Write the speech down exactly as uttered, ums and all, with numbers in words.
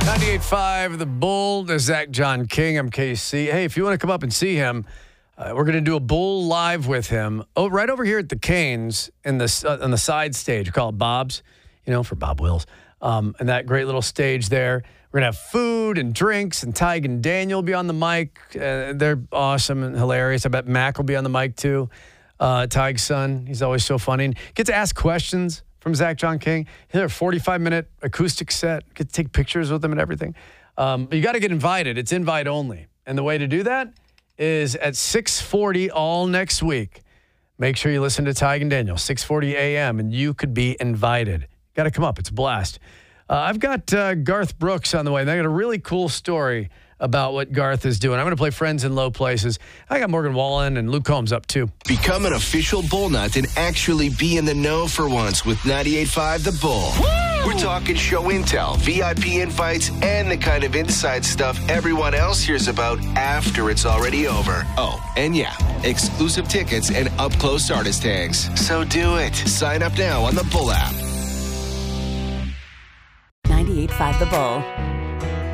ninety-eight point five The Bull. There's Zach John King. I'm K C. Hey, if you want to come up and see him, uh, we're going to do a Bull Live with him. Oh, right over here at the Canes in the, uh, on the side stage. We call it Bob's, you know, for Bob Wills. Um, and that great little stage there. We're going to have food and drinks, and Tig and Daniel will be on the mic. Uh, they're awesome and hilarious. I bet Mac will be on the mic too. Uh, Tig's son. He's always so funny. And get to ask questions from Zach John King. He'll have a forty-five minute acoustic set. Get to take pictures with him and everything. Um, but you got to get invited. It's invite only. And the way to do that is at six forty all next week. Make sure you listen to Tig and Daniel, six forty a.m., and you could be invited. Got to come up. It's a blast. Uh, I've got uh, Garth Brooks on the way. And I got a really cool story about what Garth is doing. I'm going to play Friends in Low Places. I got Morgan Wallen and Luke Combs up too. Become an official Bull Nut and actually be in the know for once with ninety-eight point five The Bull. Woo! We're talking show intel, V I P invites, and the kind of inside stuff everyone else hears about after it's already over. Oh, and yeah, exclusive tickets and up-close artist tags. So do it. Sign up now on the Bull app. ninety-eight point five The Bull.